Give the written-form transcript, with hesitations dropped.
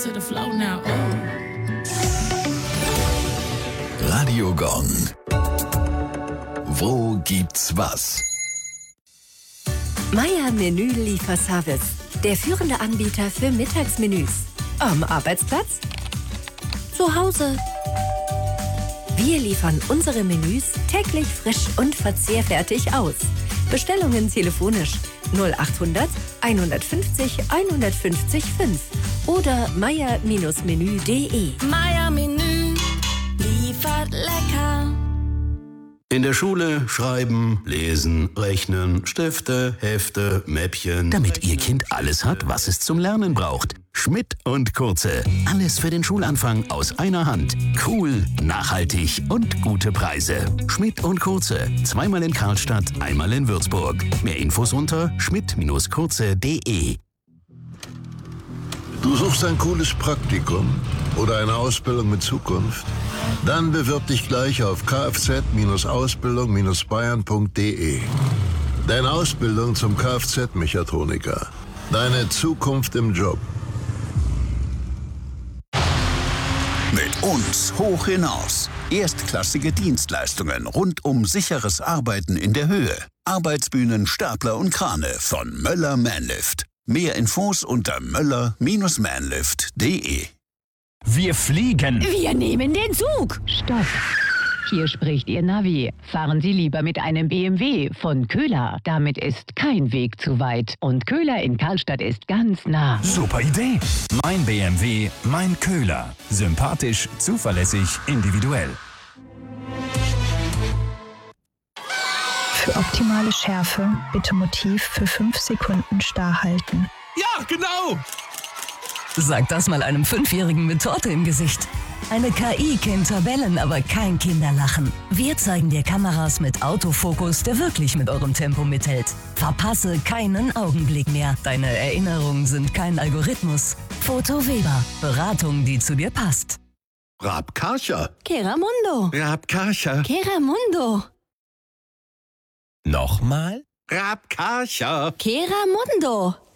to the flow now. Radio Gong. Wo gibt's was? Meier Menü-Lieferservice. Der führende Anbieter für Mittagsmenüs. Am Arbeitsplatz? Zu Hause? Wir liefern unsere Menüs täglich frisch und verzehrfertig aus. Bestellungen telefonisch 0800 150 150 5 oder meier-menü.de. Meier Menü liefert lecker. In der Schule schreiben, lesen, rechnen, Stifte, Hefte, Mäppchen. Damit Ihr Kind alles hat, was es zum Lernen braucht. Schmidt und Kurze. Alles für den Schulanfang aus einer Hand. Cool, nachhaltig und gute Preise. Schmidt und Kurze. Zweimal in Karlstadt, einmal in Würzburg. Mehr Infos unter schmidt-kurze.de. Du suchst ein cooles Praktikum oder eine Ausbildung mit Zukunft? Dann bewirb dich gleich auf kfz-ausbildung-bayern.de. Deine Ausbildung zum Kfz-Mechatroniker. Deine Zukunft im Job. Mit uns hoch hinaus. Erstklassige Dienstleistungen rund um sicheres Arbeiten in der Höhe. Arbeitsbühnen, Stapler und Krane von Möller Manlift. Mehr Infos unter möller-manlift.de. Wir fliegen. Wir nehmen den Zug. Stopp. Hier spricht Ihr Navi. Fahren Sie lieber mit einem BMW von Köhler. Damit ist kein Weg zu weit. Und Köhler in Karlstadt ist ganz nah. Super Idee. Mein BMW, mein Köhler. Sympathisch, zuverlässig, individuell. Für optimale Schärfe bitte Motiv für 5 Sekunden starr halten. Ja, genau! Sag das mal einem 5-Jährigen mit Torte im Gesicht. Eine KI kennt Tabellen, aber kein Kinderlachen. Wir zeigen dir Kameras mit Autofokus, der wirklich mit eurem Tempo mithält. Verpasse keinen Augenblick mehr. Deine Erinnerungen sind kein Algorithmus. Foto Weber. Beratung, die zu dir passt. Raab Karcher. Keramundo. Raab Karcher. Keramundo. Nochmal? Raab Karcher. Keramundo.